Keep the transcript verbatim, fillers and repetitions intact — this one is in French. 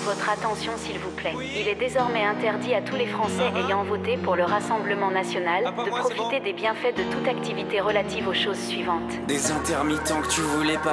Votre attention s'il vous plaît. Il est désormais interdit à tous les Français uh-huh. ayant voté pour le Rassemblement national ah, de moi, profiter bon. des bienfaits de toute activité relative aux choses suivantes. Des intermittents que tu voulais pas